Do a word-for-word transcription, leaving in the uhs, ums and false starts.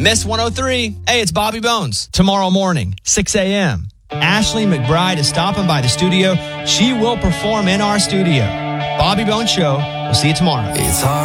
Miss one oh three. Hey, it's Bobby Bones. Tomorrow morning, six a.m. Ashley McBride is stopping by the studio. She will perform in our studio. Bobby Bones Show. We'll see you tomorrow. It's hard.